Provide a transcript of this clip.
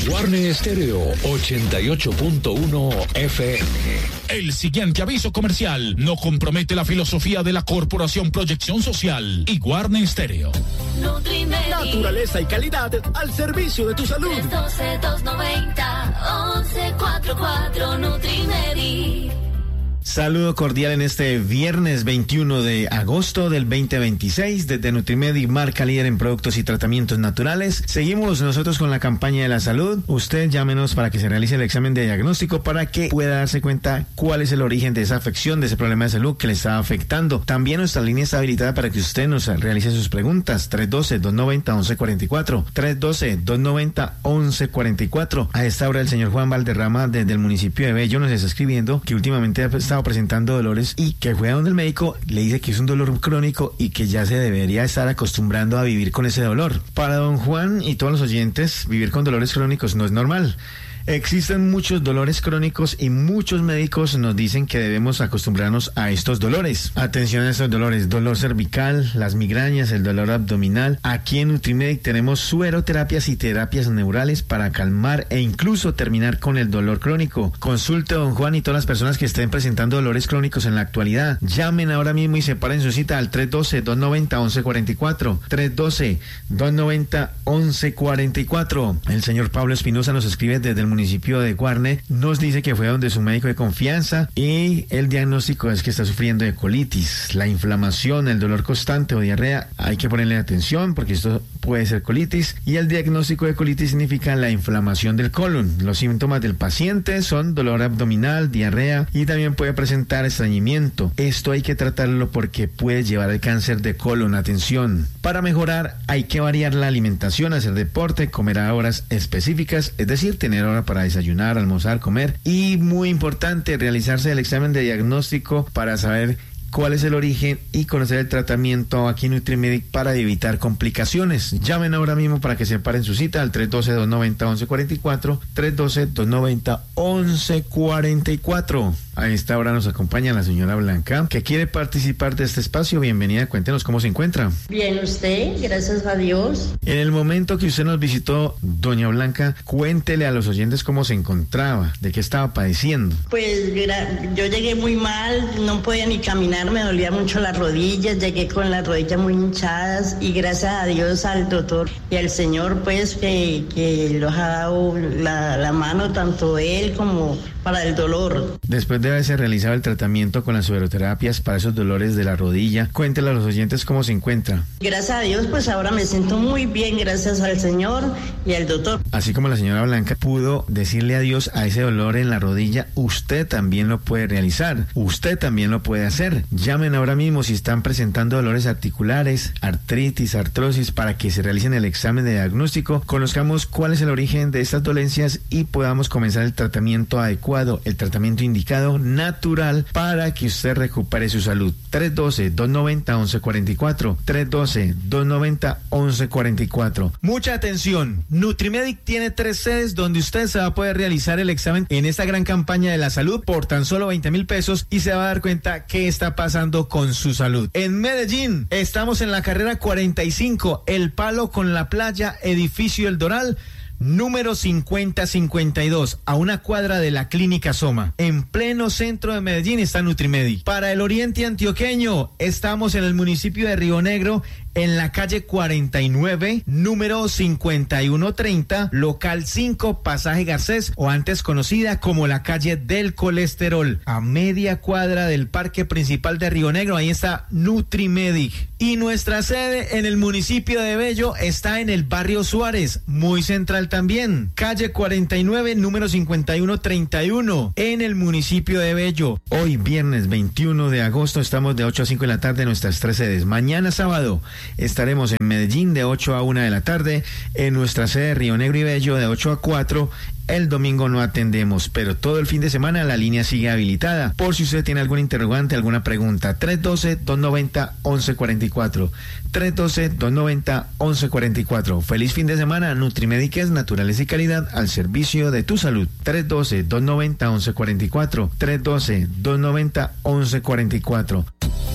Guarne Estéreo 88.1 FM. El siguiente aviso comercial no compromete la filosofía de la Corporación Proyección Social y Guarne Estéreo. Naturaleza y calidad al servicio de tu salud. 312-290-1144 Nutrimedi. Saludo cordial en este viernes 21 de agosto del 2026 desde Nutrimedi, marca líder en productos y tratamientos naturales. Seguimos nosotros con la campaña de la salud. Usted llámenos para que se realice el examen de diagnóstico para que pueda darse cuenta cuál es el origen de esa afección, de ese problema de salud que le está afectando. También nuestra línea está habilitada para que usted nos realice sus preguntas. 312-290-1144. 312-290-1144. A esta hora el señor Juan Valderrama desde el municipio de Bello nos está escribiendo que últimamente ha estado presentando dolores y que fue a donde el médico le dice que es un dolor crónico y que ya se debería estar acostumbrando a vivir con ese dolor. Para don Juan y todos los oyentes, vivir con dolores crónicos no es normal. Existen muchos dolores crónicos y muchos médicos nos dicen que debemos acostumbrarnos a estos dolores. Atención a estos dolores: dolor cervical, las migrañas, el dolor abdominal. Aquí en Nutrimedic tenemos sueroterapias y terapias neurales para calmar e incluso terminar con el dolor crónico. Consulte a don Juan y todas las personas que estén presentando dolores crónicos en la actualidad. Llamen ahora mismo y separen su cita al 312-290-1144. 312-290-1144. El señor Pablo Espinosa nos escribe desde el municipio de Guarne, nos dice que fue donde su médico de confianza y el diagnóstico es que está sufriendo de colitis. La inflamación, el dolor constante o diarrea, hay que ponerle atención porque esto puede ser colitis, y el diagnóstico de colitis significa la inflamación del colon. Los síntomas del paciente son dolor abdominal, diarrea y también puede presentar estreñimiento. Esto hay que tratarlo porque puede llevar al cáncer de colon. Atención, para mejorar hay que variar la alimentación, hacer deporte, comer a horas específicas, es decir, tener hora para desayunar, almorzar, comer, y muy importante realizarse el examen de diagnóstico para saber cuál es el origen y conocer el tratamiento aquí en Nutrimedic para evitar complicaciones. Llamen ahora mismo para que separen su cita al 312-290-1144, 312-290-1144. A esta hora nos acompaña la señora Blanca, que quiere participar de este espacio. Bienvenida, cuéntenos cómo se encuentra. Bien, usted, gracias a Dios. En el momento que usted nos visitó, doña Blanca, cuéntele a los oyentes cómo se encontraba, de qué estaba padeciendo. Pues yo llegué muy mal, no podía ni caminar, me dolía mucho las rodillas, llegué con las rodillas muy hinchadas y gracias a Dios, al doctor y al Señor, pues que los ha dado la mano, tanto él como para el dolor. Después de haberse realizado el tratamiento con las sueroterapias para esos dolores de la rodilla, cuéntele a los oyentes cómo se encuentra. Gracias a Dios, pues ahora me siento muy bien, gracias al Señor y al doctor. Así como la señora Blanca pudo decirle adiós a ese dolor en la rodilla, usted también lo puede realizar, usted también lo puede hacer. Llamen ahora mismo si están presentando dolores articulares, artritis, artrosis, para que se realicen el examen de diagnóstico, conozcamos cuál es el origen de estas dolencias y podamos comenzar el tratamiento adecuado, el tratamiento indicado, natural, para que usted recupere su salud. 312-290-1144, 312-290-1144. Mucha atención, Nutrimedic tiene 3 sedes donde usted se va a poder realizar el examen en esta gran campaña de la salud por tan solo 20,000 pesos y se va a dar cuenta qué está pasando con su salud. En Medellín estamos en la carrera 45, El Palo con la Playa, edificio El Doral, número 5052, a una cuadra de la Clínica Soma. En pleno centro de Medellín está Nutrimedic. Para el oriente antioqueño, estamos en el municipio de Río Negro, en la calle 49, número 5130, local 5, pasaje Garcés, o antes conocida como la calle del colesterol, a media cuadra del parque principal de Río Negro. Ahí está Nutrimedic. Y nuestra sede en el municipio de Bello está en el barrio Suárez, muy central también, calle 49, número 5131, en el municipio de Bello. Hoy viernes 21 de agosto estamos de 8 a 5 de la tarde en nuestras 3 sedes. Mañana sábado estaremos en Medellín de 8 a 1 de la tarde, en nuestra sede de Río Negro y Bello de 8 a 4. El domingo no atendemos, pero todo el fin de semana la línea sigue habilitada. Por si usted tiene alguna interrogante, alguna pregunta, 312-290-1144. 312-290-1144. Feliz fin de semana. Nutrimedic es naturaleza y calidad al servicio de tu salud. 312-290-1144. 312-290-1144.